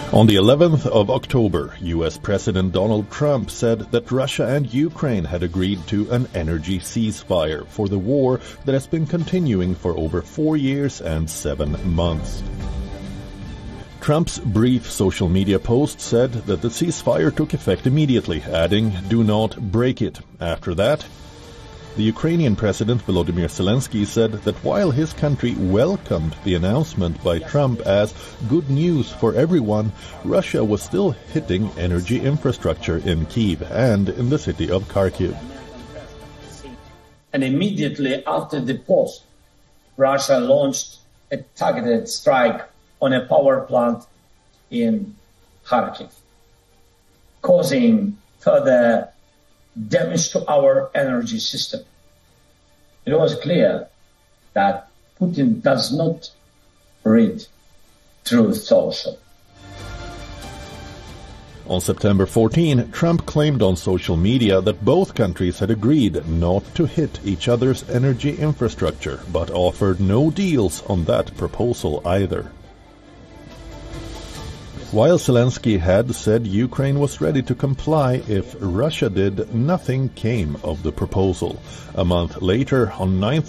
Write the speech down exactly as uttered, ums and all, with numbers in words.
On the eleventh of October, U S President Donald Trump said that Russia and Ukraine had agreed to an energy ceasefire for the war that has been continuing for over four years and seven months. Trump's brief social media post said that the ceasefire took effect immediately, adding, "Do not break it." After that, the Ukrainian President Volodymyr Zelensky said that while his country welcomed the announcement by Trump as good news for everyone, Russia was still hitting energy infrastructure in Kyiv and in the city of Kharkiv. And immediately after the post, Russia launched a targeted strike on a power plant in Kharkiv, causing further damage to our energy system. It was clear that Putin does not read Truth Social. On September fourteenth, Trump claimed on social media that both countries had agreed not to hit each other's energy infrastructure, but offered no deals on that proposal either. While Zelensky had said Ukraine was ready to comply if Russia did, nothing came of the proposal. A month later, on ninth